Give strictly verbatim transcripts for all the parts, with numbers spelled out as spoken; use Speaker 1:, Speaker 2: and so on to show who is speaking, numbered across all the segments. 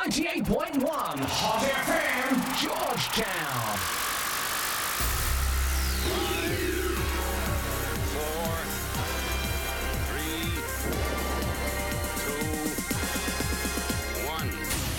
Speaker 1: ninety-eight point one Hot F M, Georgetown.
Speaker 2: Four, three, two, one.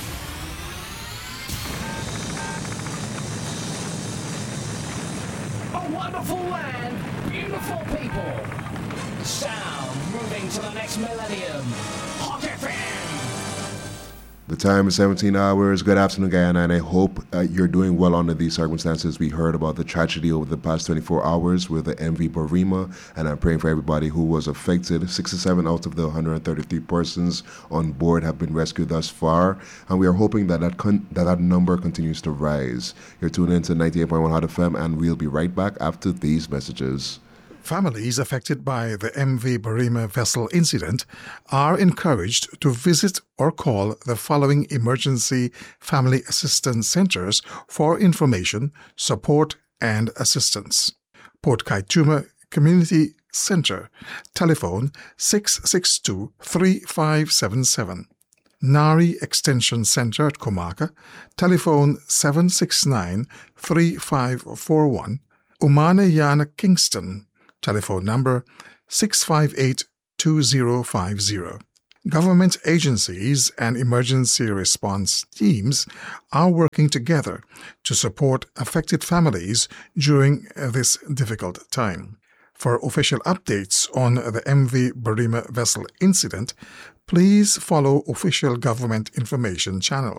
Speaker 1: A wonderful land, beautiful people. Sound moving to the next millennium. Hot F M.
Speaker 3: The time is seventeen hours. Good afternoon, Guyana, and I hope uh, you're doing well under these circumstances. We heard about the tragedy over the past twenty-four hours with the M V Barima, and I'm praying for everybody who was affected. sixty-seven out of the one hundred thirty-three persons on board have been rescued thus far, and we are hoping that that, con- that, that number continues to rise. You're tuned in to ninety-eight point one Hot F M, and we'll be right back after these messages.
Speaker 4: Families affected by the M V Barima vessel incident are encouraged to visit or call the following emergency family assistance centers for information, support, and assistance. Port Kaituma Community Center, telephone six six two, three five seven seven. Nari Extension Center at Komaka, telephone seven six nine, three five four one. Umanayana Kingston, telephone number six five eight, two zero five zero. Government agencies and emergency response teams are working together to support affected families during this difficult time. For official updates on the M V Barima vessel incident, please follow official government information channel.